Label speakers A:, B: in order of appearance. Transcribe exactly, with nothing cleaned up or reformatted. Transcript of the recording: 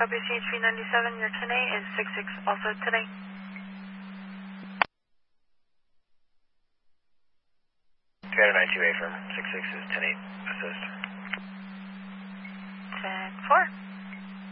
A: W C H V ninety-seven, your ten eight is six six, also ten eight.
B: Commander nine two eight, firm. six six is ten eight, assist.
A: ten four.